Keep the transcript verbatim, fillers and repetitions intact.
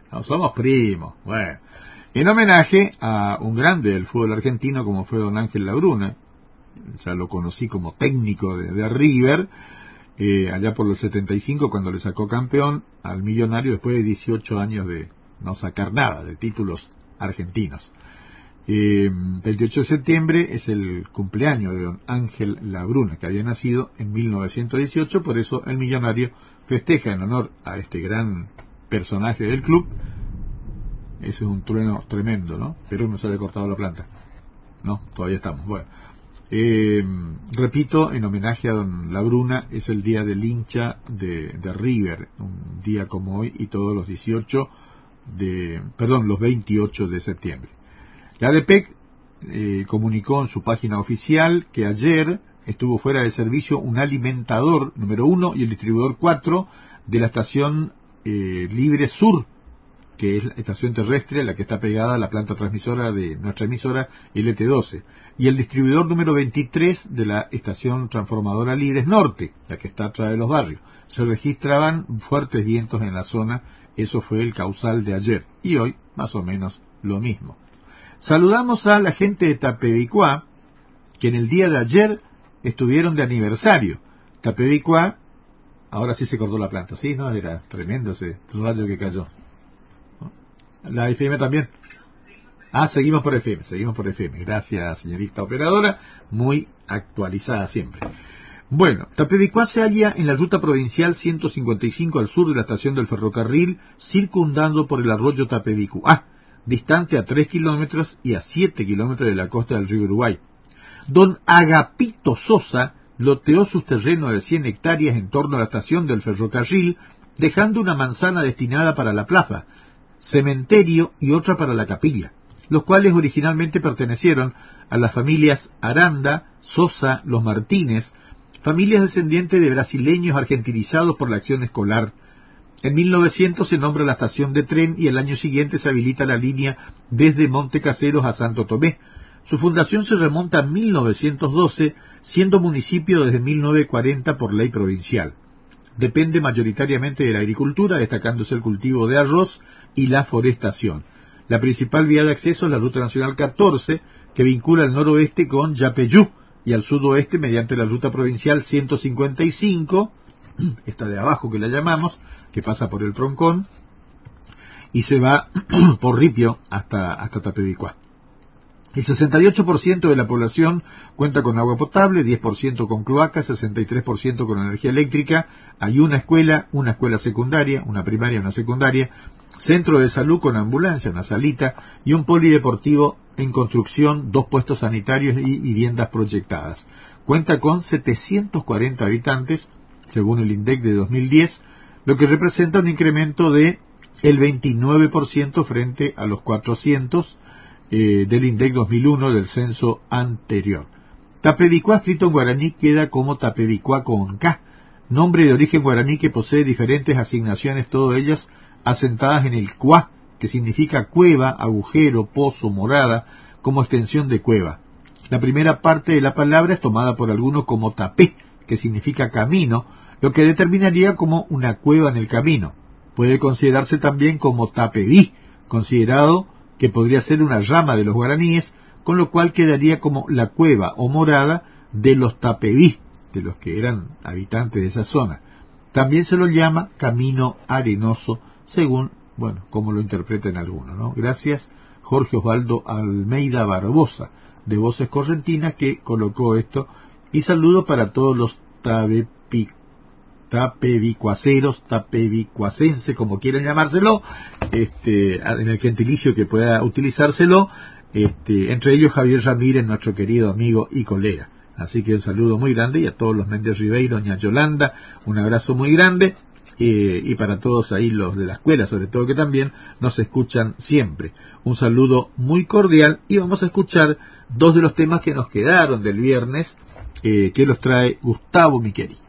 No, somos primos. Bueno, en homenaje a un grande del fútbol argentino como fue don Ángel Labruna, ya lo conocí como técnico de, de River, eh, allá por los setenta y cinco, cuando le sacó campeón al Millonario después de dieciocho años de no sacar nada de títulos argentinos. Eh, veintiocho de septiembre es el cumpleaños de don Ángel Labruna, que había nacido en mil novecientos dieciocho, por eso el Millonario festeja en honor a este gran personaje del club. Ese es un trueno tremendo, ¿no? Pero no se había cortado la planta. No, todavía estamos. Bueno, eh, repito, en homenaje a don Labruna, es el día del hincha de, de River, un día como hoy y todos los dieciocho de, perdón, los veintiocho de septiembre. La ADEPEC eh, comunicó en su página oficial que ayer estuvo fuera de servicio un alimentador número uno y el distribuidor cuatro de la estación eh, Libre Sur, que es la estación terrestre, la que está pegada a la planta transmisora de nuestra emisora L T doce, y el distribuidor número veintitrés de la estación transformadora Libres Norte, la que está atrás de los barrios. Se registraban fuertes vientos en la zona, eso fue el causal de ayer, y hoy más o menos lo mismo. Saludamos a la gente de Tapebicuá, que en el día de ayer estuvieron de aniversario. Tapebicuá, ahora sí se cortó la planta, sí, ¿no? Era tremendo ese rayo que cayó. La F M también. Ah, seguimos por F M, seguimos por F M. Gracias, señorita operadora, muy actualizada siempre. Bueno, Tapebicuá se halla en la ruta provincial ciento cincuenta y cinco al sur de la estación del ferrocarril, circundando por el arroyo Tapebicuá, distante a tres kilómetros y a siete kilómetros de la costa del río Uruguay. Don Agapito Sosa loteó sus terrenos de cien hectáreas en torno a la estación del ferrocarril, dejando una manzana destinada para la plaza, cementerio y otra para la capilla, los cuales originalmente pertenecieron a las familias Aranda, Sosa, los Martínez, familias descendientes de brasileños argentinizados por la acción escolar. En mil novecientos se nombra la estación de tren y el año siguiente se habilita la línea desde Montecaseros a Santo Tomé. Su fundación se remonta a mil novecientos doce, siendo municipio desde mil novecientos cuarenta por ley provincial. Depende mayoritariamente de la agricultura, destacándose el cultivo de arroz y la forestación. La principal vía de acceso es la Ruta Nacional catorce, que vincula el noroeste con Yapeyú, y al sudoeste mediante la Ruta Provincial ciento cincuenta y cinco, esta de abajo que la llamamos, que pasa por el Troncón, y se va por Ripio hasta, hasta Tapebicuá. El sesenta y ocho por ciento de la población cuenta con agua potable, diez por ciento con cloaca, sesenta y tres por ciento con energía eléctrica. Hay una escuela, una escuela secundaria, una primaria, una secundaria, centro de salud con ambulancia, una salita, y un polideportivo en construcción, dos puestos sanitarios y viviendas proyectadas. Cuenta con setecientos cuarenta habitantes, según el INDEC de dos mil diez, lo que representa un incremento de el veintinueve por ciento frente a los cuatrocientos Eh, del INDEC dos mil uno del censo anterior. Tapebicuá, escrito en guaraní, queda como Tapebicuá con K, nombre de origen guaraní que posee diferentes asignaciones, todas ellas asentadas en el cuá, que significa cueva, agujero, pozo, morada, como extensión de cueva. La primera parte de la palabra es tomada por algunos como tapé, que significa camino, lo que determinaría como una cueva en el camino. Puede considerarse también como Tapebí, considerado que podría ser una rama de los guaraníes, con lo cual quedaría como la cueva o morada de los Tapebí, de los que eran habitantes de esa zona. También se lo llama camino arenoso, según, bueno, como lo interpreten algunos, ¿no? Gracias, Jorge Osvaldo Almeida Barbosa, de Voces Correntinas, que colocó esto, y saludo para todos los tapepi, tapebicuaceros, tapebicuacense, como quieran llamárselo, este, en el gentilicio que pueda utilizárselo, este, entre ellos Javier Ramírez, nuestro querido amigo y colega. Así que un saludo muy grande, y a todos los Méndez Ribeiro, doña Yolanda, un abrazo muy grande, eh, y para todos ahí los de la escuela, sobre todo, que también nos escuchan siempre. Un saludo muy cordial, y vamos a escuchar dos de los temas que nos quedaron del viernes, eh, que los trae Gustavo Miqueri.